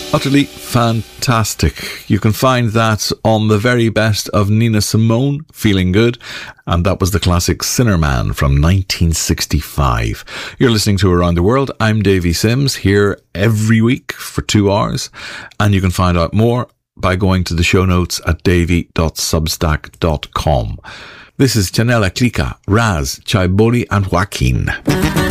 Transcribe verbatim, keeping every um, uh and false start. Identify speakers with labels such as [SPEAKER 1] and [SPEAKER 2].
[SPEAKER 1] Utterly fantastic. You can find that on the very best of Nina Simone, Feeling Good, and that was the classic Sinner Man from nineteen sixty-five. You're listening to Around the World. I'm Davy Sims, here every week for two hours, and you can find out more by going to the show notes at davy dot substack dot com. This is Chanela Clica, Raz, Chaiboli and Joaquin.